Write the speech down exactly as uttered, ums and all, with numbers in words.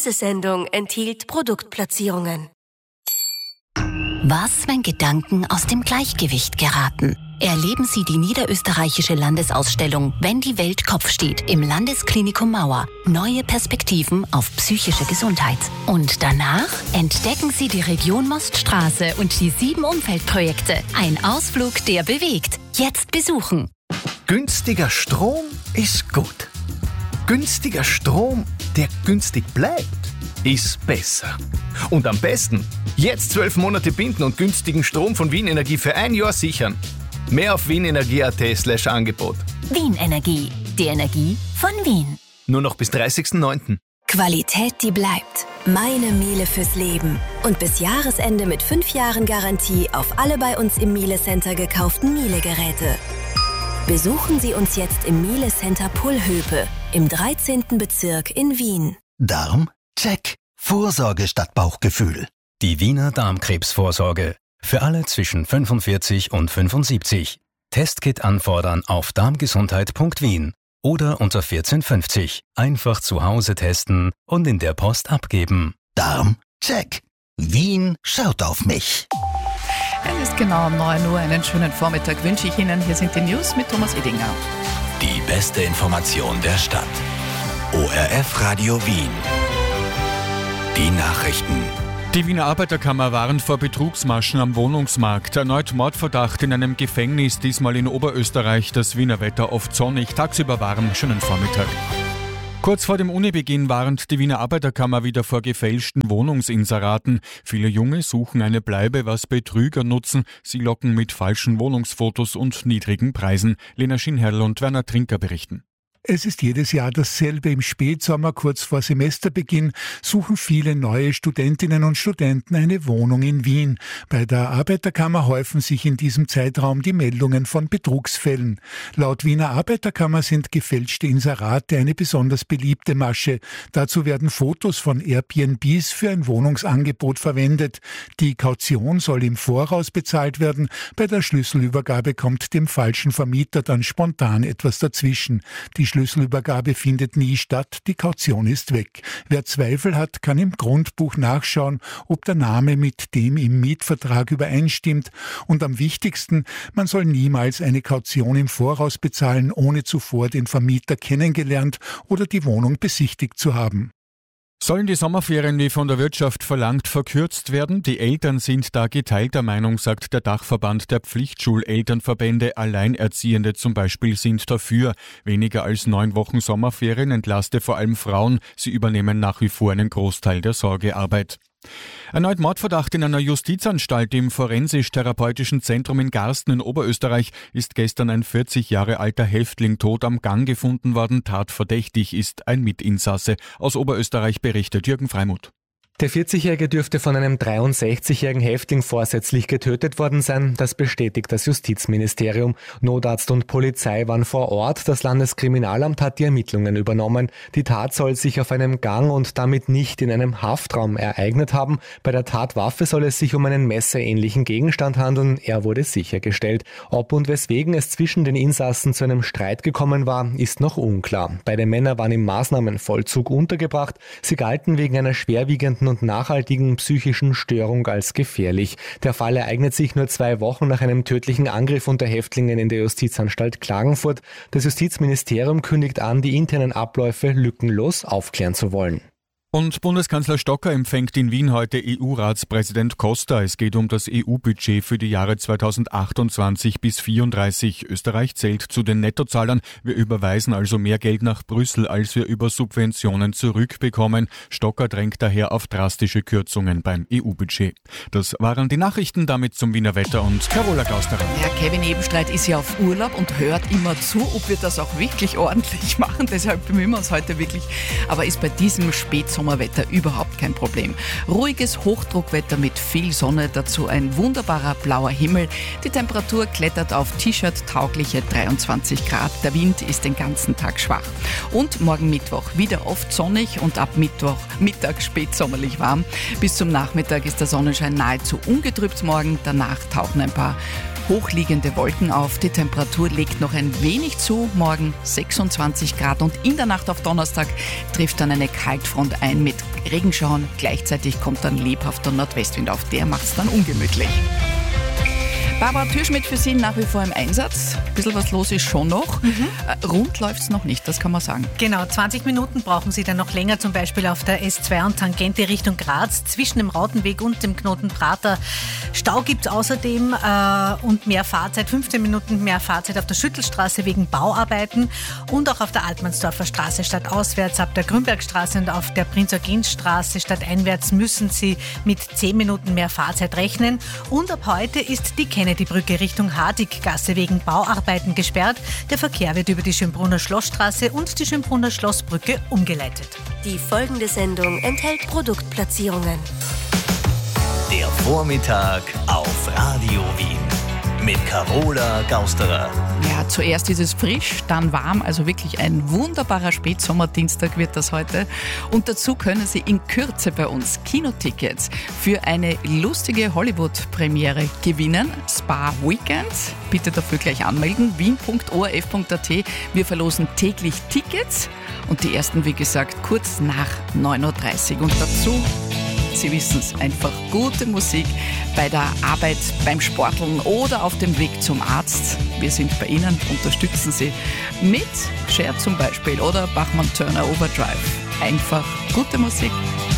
Diese Sendung enthielt Produktplatzierungen. Was, wenn Gedanken aus dem Gleichgewicht geraten? Erleben Sie die niederösterreichische Landesausstellung Wenn die Welt Kopf steht im Landesklinikum Mauer. Neue Perspektiven auf psychische Gesundheit. Und danach entdecken Sie die Region Moststraße und die sieben Umweltprojekte. Ein Ausflug, der bewegt. Jetzt besuchen. Günstiger Strom ist gut. Günstiger Strom, der günstig bleibt, ist besser. Und am besten jetzt zwölf Monate binden und günstigen Strom von Wien Energie für ein Jahr sichern. Mehr auf wienenergie.at slash Angebot. Wien Energie. Die Energie von Wien. Nur noch bis dreißigsten neunten Qualität, die bleibt. Meine Miele fürs Leben. Und bis Jahresende mit fünf Jahren Garantie auf alle bei uns im Miele Center gekauften Miele-Geräte. Besuchen Sie uns jetzt im Miele Center Pullhöpe im dreizehnten Bezirk in Wien. Darm? Check. Vorsorge statt Bauchgefühl. Die Wiener Darmkrebsvorsorge. Für alle zwischen fünfundvierzig und fünfundsiebzig. Testkit anfordern auf darmgesundheit punkt wien oder unter vierzehn fünfzig. Einfach zu Hause testen und in der Post abgeben. Darm? Check. Wien schaut auf mich. Es ist genau um neun Uhr. Einen schönen Vormittag wünsche ich Ihnen. Hier sind die News mit Thomas Edinger. Die beste Information der Stadt. O R F Radio Wien. Die Nachrichten. Die Wiener Arbeiterkammer warnt vor Betrugsmaschen am Wohnungsmarkt. Erneut Mordverdacht in einem Gefängnis, diesmal in Oberösterreich. Das Wiener Wetter oft sonnig, tagsüber warm. Schönen Vormittag. Kurz vor dem Unibeginn warnt die Wiener Arbeiterkammer wieder vor gefälschten Wohnungsinseraten. Viele Junge suchen eine Bleibe, was Betrüger nutzen. Sie locken mit falschen Wohnungsfotos und niedrigen Preisen. Lena Schinherl und Werner Trinker berichten. Es ist jedes Jahr dasselbe. Im Spätsommer, kurz vor Semesterbeginn, suchen viele neue Studentinnen und Studenten eine Wohnung in Wien. Bei der Arbeiterkammer häufen sich in diesem Zeitraum die Meldungen von Betrugsfällen. Laut Wiener Arbeiterkammer sind gefälschte Inserate eine besonders beliebte Masche. Dazu werden Fotos von Airbnbs für ein Wohnungsangebot verwendet. Die Kaution soll im Voraus bezahlt werden. Bei der Schlüsselübergabe kommt dem falschen Vermieter dann spontan etwas dazwischen. Die Schlüsselübergabe findet nie statt, die Kaution ist weg. Wer Zweifel hat, kann im Grundbuch nachschauen, ob der Name mit dem im Mietvertrag übereinstimmt. Und am wichtigsten, man soll niemals eine Kaution im Voraus bezahlen, ohne zuvor den Vermieter kennengelernt oder die Wohnung besichtigt zu haben. Sollen die Sommerferien wie von der Wirtschaft verlangt verkürzt werden? Die Eltern sind da geteilter Meinung, sagt der Dachverband der Pflichtschulelternverbände. Alleinerziehende zum Beispiel sind dafür. Weniger als neun Wochen Sommerferien entlaste vor allem Frauen. Sie übernehmen nach wie vor einen Großteil der Sorgearbeit. Erneut Mordverdacht in einer Justizanstalt im Forensisch-Therapeutischen Zentrum in Garsten in Oberösterreich ist gestern ein vierzig Jahre alter Häftling tot am Gang gefunden worden. Tatverdächtig ist ein Mitinsasse. Aus Oberösterreich berichtet Jürgen Freimuth. Der vierzigjährige dürfte von einem dreiundsechzigjährigen Häftling vorsätzlich getötet worden sein. Das bestätigt das Justizministerium. Notarzt und Polizei waren vor Ort. Das Landeskriminalamt hat die Ermittlungen übernommen. Die Tat soll sich auf einem Gang und damit nicht in einem Haftraum ereignet haben. Bei der Tatwaffe soll es sich um einen messerähnlichen Gegenstand handeln. Er wurde sichergestellt. Ob und weswegen es zwischen den Insassen zu einem Streit gekommen war, ist noch unklar. Beide Männer waren im Maßnahmenvollzug untergebracht. Sie galten wegen einer schwerwiegenden und nachhaltigen psychischen Störung als gefährlich. Der Fall ereignet sich nur zwei Wochen nach einem tödlichen Angriff unter Häftlingen in der Justizanstalt Klagenfurt. Das Justizministerium kündigt an, die internen Abläufe lückenlos aufklären zu wollen. Und Bundeskanzler Stocker empfängt in Wien heute E U-Ratspräsident Costa. Es geht um das E U-Budget für die Jahre zweitausendachtundzwanzig bis vierunddreißig. Österreich zählt zu den Nettozahlern. Wir überweisen also mehr Geld nach Brüssel, als wir über Subventionen zurückbekommen. Stocker drängt daher auf drastische Kürzungen beim E U-Budget. Das waren die Nachrichten, damit zum Wiener Wetter und Carola Gausterer. Ja, Kevin Ebenstreit ist ja auf Urlaub und hört immer zu, ob wir das auch wirklich ordentlich machen. Deshalb bemühen wir uns heute wirklich. Aber ist bei diesem Spätsommer Sommerwetter überhaupt kein Problem. Ruhiges Hochdruckwetter mit viel Sonne, dazu ein wunderbarer blauer Himmel. Die Temperatur klettert auf T-Shirt-taugliche dreiundzwanzig Grad. Der Wind ist den ganzen Tag schwach. Und morgen Mittwoch wieder oft sonnig und ab Mittwoch Mittag spätsommerlich warm. Bis zum Nachmittag ist der Sonnenschein nahezu ungetrübt morgen. Danach tauchen ein paar hochliegende Wolken auf. Die Temperatur legt noch ein wenig zu. Morgen sechsundzwanzig Grad und in der Nacht auf Donnerstag trifft dann eine Kaltfront ein mit Regenschauern. Gleichzeitig kommt dann lebhafter Nordwestwind auf. Der macht es dann ungemütlich. Barbara Türschmidt für Sie nach wie vor im Einsatz. Ein bisschen was los ist schon noch. Mhm. Rund läuft es noch nicht, das kann man sagen. Genau, zwanzig Minuten brauchen Sie dann noch länger, zum Beispiel auf der S zwei und Tangente Richtung Graz, zwischen dem Rautenweg und dem Knoten Prater. Stau gibt es außerdem äh, und mehr Fahrzeit, fünfzehn Minuten mehr Fahrzeit auf der Schüttelstraße wegen Bauarbeiten und auch auf der Altmannsdorfer Straße stadtauswärts, ab der Grünbergstraße und auf der Prinz-Eugen-Straße stadteinwärts müssen Sie mit zehn Minuten mehr Fahrzeit rechnen. Und ab heute ist die Kennedy-Brücke Richtung Hardiggasse wegen Bauarbeiten gesperrt. Der Verkehr wird über die Schönbrunner Schlossstraße und die Schönbrunner Schlossbrücke umgeleitet. Die folgende Sendung enthält Produktplatzierungen. Der Vormittag auf Radio Wien mit Carola Gausterer. Ja, zuerst ist es frisch, dann warm, also wirklich ein wunderbarer Spätsommerdienstag wird das heute. Und dazu können Sie in Kürze bei uns Kinotickets für eine lustige Hollywood-Premiere gewinnen. Spa Weekend. Bitte dafür gleich anmelden. wien punkt o r f punkt a t. Wir verlosen täglich Tickets und die ersten, wie gesagt, kurz nach neun Uhr dreißig. Und dazu, Sie wissen es, einfach gute Musik bei der Arbeit, beim Sporteln oder auf dem Weg zum Arzt. Wir sind bei Ihnen, unterstützen Sie mit Cher zum Beispiel oder Bachmann Turner Overdrive. Einfach gute Musik.